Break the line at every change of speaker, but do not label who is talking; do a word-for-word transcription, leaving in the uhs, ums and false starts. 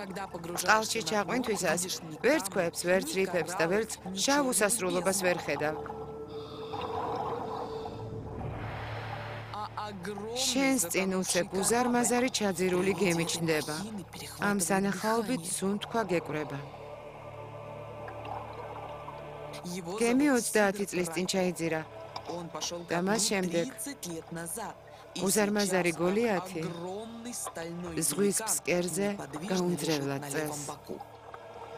წყალში ჩაყვინთვისას ვერც ქვებს, ვერც რიფებს და ვერც შავ უსასრულობას ვერ ხედავ. შენს წინ უცებ უზარმაზარი ჩაძირული გემი ჩნდება. ამ სანახაობით სუნთქვა გეკვრება. გემი ოცდაათი წლის წინ ჩაიძირა და მას შემდეგ უზარმაზარი გოლიათი ზღვის ფსკერზე გაუმძრევლად წელს.